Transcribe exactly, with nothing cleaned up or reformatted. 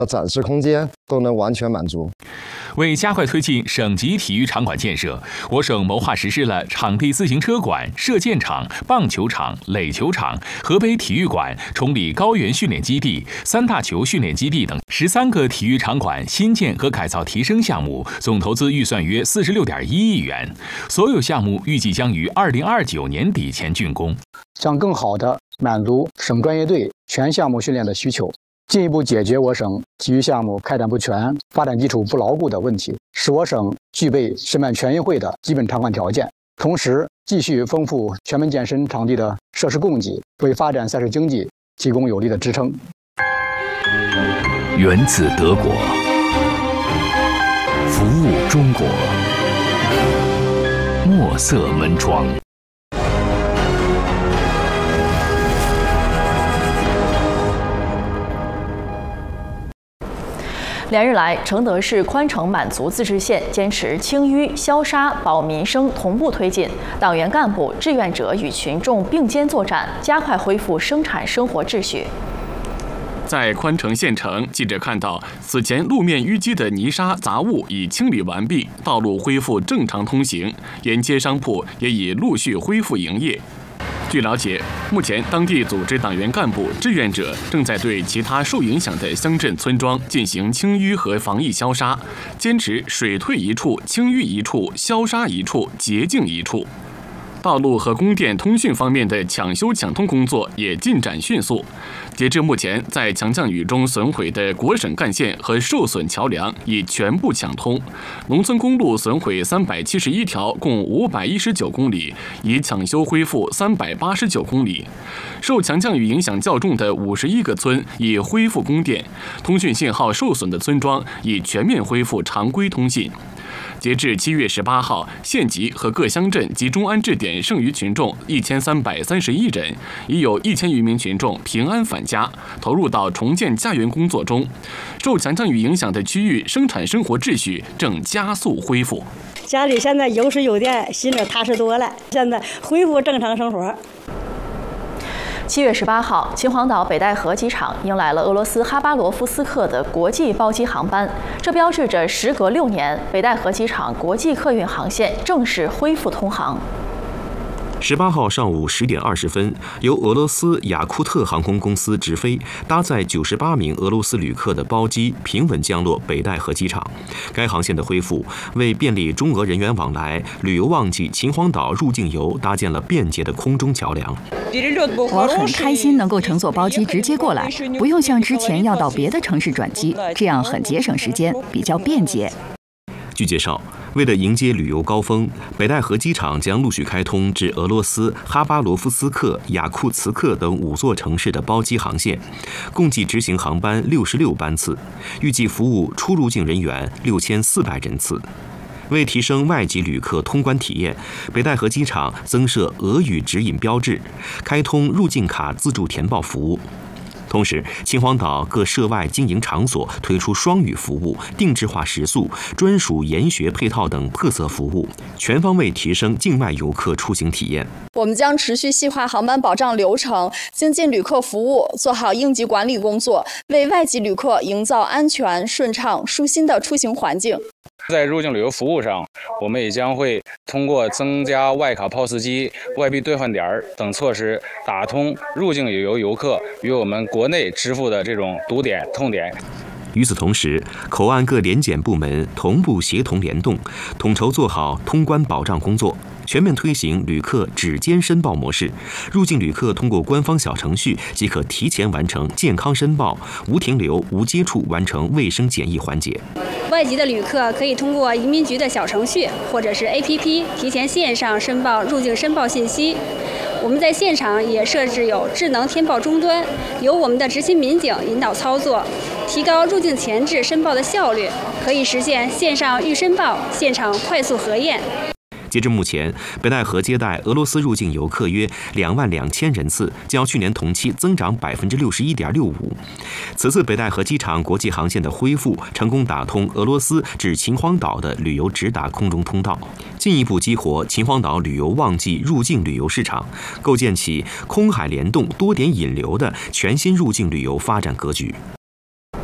展示空间都能完全满足。 为加快推进省级体育场馆建设，我省谋划实施了场地自行车馆、射箭场、棒球场、垒球场、河北体育馆、崇礼高原训练基地、三大球训练基地等十三个体育场馆新建和改造提升项目，总投资预算约四十六点一亿元。所有项目预计将于二零二九年底前竣工， 将更好地满足省专业队全项目训练的需求，进一步解决我省体育项目开展不全、发展基础不牢固的问题，使我省具备申办全运会的基本场馆条件。同时，继续丰富全门健身场地的设施供给，为发展赛事经济提供有力的支撑。 源自德国，服务中国，墨色门窗。 连日来，承德市宽城满族自治县坚持清淤、消杀、保民生同步推进，党员干部、志愿者与群众并肩作战，加快恢复生产生活秩序。 在宽城县城，记者看到，此前路面淤积的泥沙杂物已清理完毕，道路恢复正常通行，沿街商铺也已陆续恢复营业。据了解，目前当地组织党员干部、志愿者正在对其他受影响的乡镇村庄进行清淤和防疫消杀，坚持水退一处、清淤一处、消杀一处、洁净一处。道路和供电通讯方面的抢修抢通工作也进展迅速。截至目前，在强降雨中损毁的国省干线和受损桥梁已全部抢通，农村公路损毁三百七十一条，共五百一十九公里，已抢修恢复三百八十九公里。受强降雨影响较重的五十一个村已恢复供电，通讯信号受损的村庄已全面恢复常规通信。截至七月十八号，县级和各乡镇集中安置点剩余群众一千三百三十一人，已有一千余名群众平安返家，投入到重建家园工作中。受强降雨影响的区域生产生活秩序正加速恢复。 家里现在有水有电，心里踏实多了，现在恢复正常生活。 七月十八号，秦皇岛北戴河机场迎来了俄罗斯哈巴罗夫斯克的国际包机航班，这标志着时隔六年，北戴河机场国际客运航线正式恢复通航。 十八号上午十点二十分，由俄罗斯雅库特航空公司直飞，搭载九十八名俄罗斯旅客的包机平稳降落北戴河机场。该航线的恢复，为便利中俄人员往来、旅游旺季秦皇岛入境游搭建了便捷的空中桥梁。 我很开心能够乘坐包机直接过来，不用像之前要到别的城市转机，这样很节省时间，比较便捷。 据介绍，为了迎接旅游高峰，北戴河机场将陆续开通至俄罗斯哈巴罗夫斯克、雅库茨克等五座城市的包机航线，共计执行航班六十六班次，预计服务出入境人员六千四百人次。为提升外籍旅客通关体验，北戴河机场增设俄语指引标志，开通入境卡自助填报服务。同时，秦皇岛各涉外经营场所推出双语服务、定制化食宿、专属研学配套等特色服务，全方位提升境外游客出行体验。 我们将持续细化航班保障流程，精进旅客服务，做好应急管理工作，为外籍旅客营造安全、顺畅、舒心的出行环境。 在入境旅游服务上，我们也将会通过增加外卡 P O S 机、外币兑换点等措施，打通入境旅游游客与我们国内支付的这种堵点、痛点。 与此同时，口岸各联检部门同步协同联动，统筹做好通关保障工作，全面推行旅客指尖申报模式。入境旅客通过官方小程序即可提前完成健康申报，无停留、无接触完成卫生检疫环节。 外籍的旅客可以通过移民局的小程序或者是 A P P 提前线上申报入境申报信息。我们在现场也设置有智能填报终端，由我们的执勤民警引导操作，提高入境前置申报的效率，可以实现线上预申报、现场快速核验。 截至目前，北戴河接待俄罗斯入境游客约两万两千人次，较去年同期增长百分之六十一点六五。此次北戴河机场国际航线的恢复，成功打通俄罗斯至秦皇岛的旅游直达空中通道，进一步激活秦皇岛旅游旺季入境旅游市场，构建起空海联动、多点引流的全新入境旅游发展格局。